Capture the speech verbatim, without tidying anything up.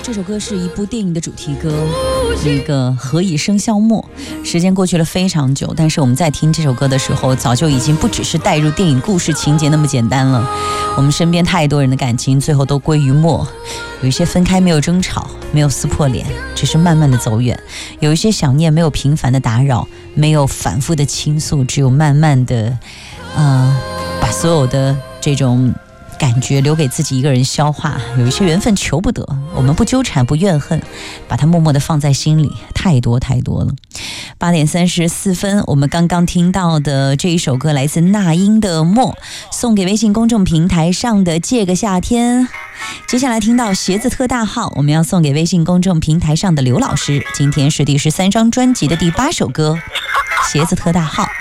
这首歌是一部电影的主题歌，那个何以笙箫默。时间过去了非常久，但是我们在听这首歌的时候，早就已经不只是带入电影故事情节那么简单了。我们身边太多人的感情最后都归于墨，有一些分开没有争吵，没有撕破脸，只是慢慢的走远；有一些想念没有频繁的打扰，没有反复的倾诉，只有慢慢的呃，把所有的这种感觉留给自己一个人消化。有一些缘分求不得，我们不纠缠不怨恨，把它默默地放在心里，太多太多了。八点三十四分，我们刚刚听到的这一首歌来自那英的《默》，送给微信公众平台上的借个夏天。接下来听到鞋子特大号，我们要送给微信公众平台上的刘老师。今天是第十三张专辑的第八首歌，鞋子特大号。